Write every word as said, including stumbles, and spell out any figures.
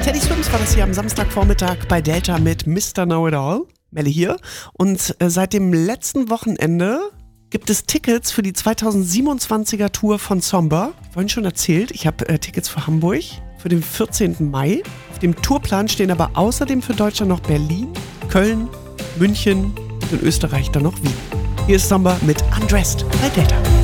Teddy Swims war das hier am Samstagvormittag bei Delta mit Mister Know-It-All. Melle hier. Und äh, seit dem letzten Wochenende gibt es Tickets für die zweitausendsiebenundzwanziger Tour von Somber. Vorhin schon erzählt, ich habe äh, Tickets für Hamburg für den vierzehnten Mai. Auf dem Tourplan stehen aber außerdem für Deutschland noch Berlin, Köln, München und in Österreich dann noch Wien. Hier ist Somber mit Undressed bei Delta.